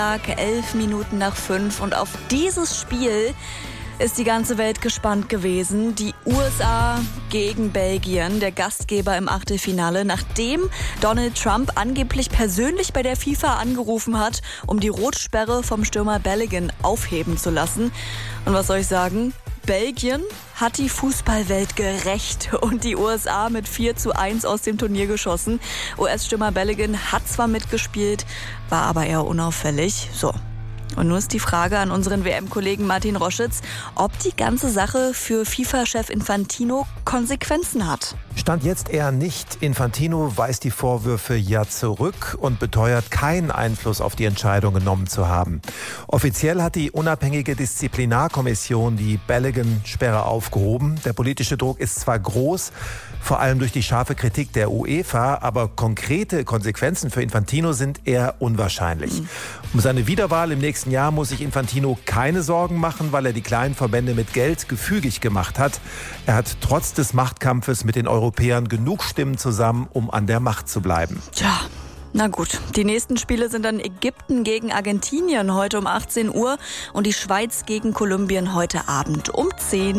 11 Minuten nach 5 und auf dieses Spiel ist die ganze Welt gespannt gewesen. Die USA gegen Belgien, der Gastgeber im Achtelfinale, nachdem Donald Trump angeblich persönlich bei der FIFA angerufen hat, um die Rotsperre vom Stürmer Balogun aufheben zu lassen. Und was soll ich sagen? Belgien hat die Fußballwelt gerächt und die USA mit 4:1 aus dem Turnier geschossen. US-Stürmer Balogun hat zwar mitgespielt, war aber eher unauffällig. So. Und nun ist die Frage an unseren WM-Kollegen Martin Roschitz, ob die ganze Sache für FIFA-Chef Infantino Konsequenzen hat. Stand jetzt eher nicht. Infantino weist die Vorwürfe ja zurück und beteuert, keinen Einfluss auf die Entscheidung genommen zu haben. Offiziell hat die unabhängige Disziplinarkommission die Balogun-Sperre aufgehoben. Der politische Druck ist zwar groß, vor allem durch die scharfe Kritik der UEFA, aber konkrete Konsequenzen für Infantino sind eher unwahrscheinlich. Um seine Wiederwahl im nächsten Jahr muss sich Infantino keine Sorgen machen, weil er die kleinen Verbände mit Geld gefügig gemacht hat. Er hat trotz des Machtkampfes mit den Europäern genug Stimmen zusammen, um an der Macht zu bleiben. Tja, na gut. Die nächsten Spiele sind dann Ägypten gegen Argentinien heute um 18 Uhr und die Schweiz gegen Kolumbien heute Abend um 10.